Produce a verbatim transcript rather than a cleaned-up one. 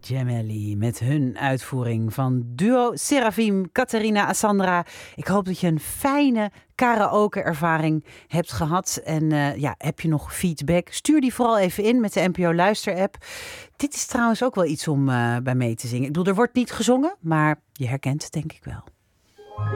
Gemelli met hun uitvoering van duo Seraphim, Catharina Assandra. Ik hoop dat je een fijne karaoke-ervaring hebt gehad. En uh, ja, heb je nog feedback? Stuur die vooral even in met de N P O Luister-app. Dit is trouwens ook wel iets om uh, bij mee te zingen. Ik bedoel, er wordt niet gezongen, maar je herkent het denk ik wel.